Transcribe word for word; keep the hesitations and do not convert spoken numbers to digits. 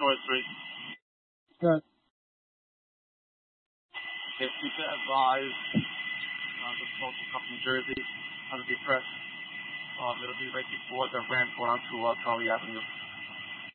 North Street. Good. If you could advise uh, the Social Cup New Jersey, how to be pressed. Um, it'll be right before the ramp going onto uh, Charlie Avenue.